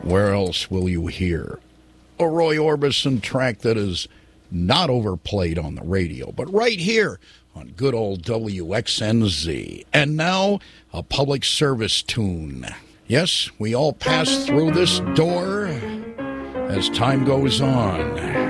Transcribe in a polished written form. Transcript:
Where else will you hear a Roy Orbison track that is not overplayed on the radio, but right here on good old WXNZ. And now, a public service tune. Yes, we all pass through this door as time goes on.